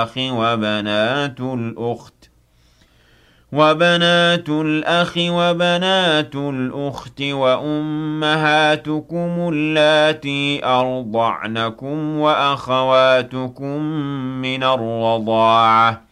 وبنات الأخ وبنات الأخت وأمهاتكم اللاتي أرضعنكم وأخواتكم من الرضاعة